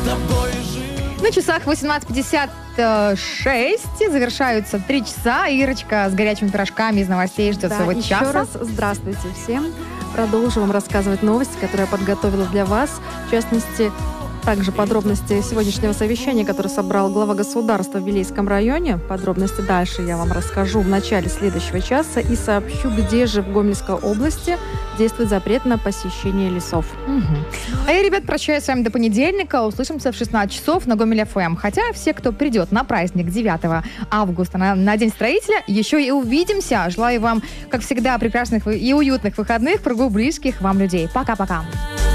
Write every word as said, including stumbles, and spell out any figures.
На часах восемнадцать пятьдесят шесть, завершаются три часа. Ирочка с горячими пирожками из новостей ждет Да, своего еще часа. раз здравствуйте всем. Продолжу вам рассказывать новости, которые я подготовила для вас. В частности, также подробности сегодняшнего совещания, которое собрал глава государства в Вилейском районе. Подробности дальше я вам расскажу в начале следующего часа и сообщу, где же в Гомельской области действует запрет на посещение лесов. Угу. А я, ребят, прощаюсь с вами до понедельника. Услышимся в шестнадцать часов на Гомель эф эм. Хотя все, кто придет на праздник девятого августа на, на День строителя, еще и увидимся. Желаю вам, как всегда, прекрасных и уютных выходных, кругу близких вам людей. Пока-пока.